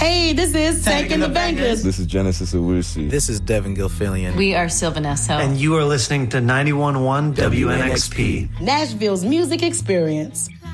Hey, this is Taking the Bankers. This is Genesis Owusu. This is Devin Gilfillian. We are Sylvanesso. And you are listening to 91.1 WNXP. Nashville's music experience.